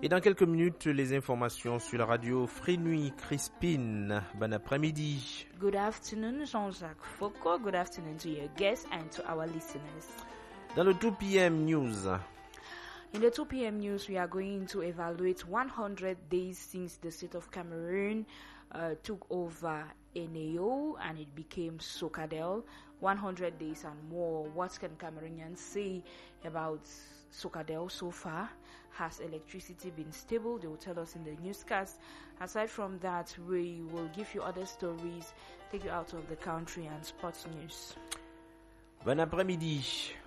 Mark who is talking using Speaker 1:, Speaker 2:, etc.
Speaker 1: Et dans quelques minutes, les informations sur la radio Free Nuit Crispine. Bon après-midi.
Speaker 2: Good afternoon, Jean-Jacques Foucault. Good afternoon to your guests and to our listeners.
Speaker 1: Dans le 2 p.m. News.
Speaker 2: In the 2 p.m. news, we are going to evaluate 100 days since the state of Cameroon took over NAO and it became Socadel. 100 days and more. What can Cameroonians say about Socadel so far? Has electricity been stable? They will tell us in the newscast. Aside from that, we will give you other stories, take you out of the country and sports news.
Speaker 1: Bon après-midi.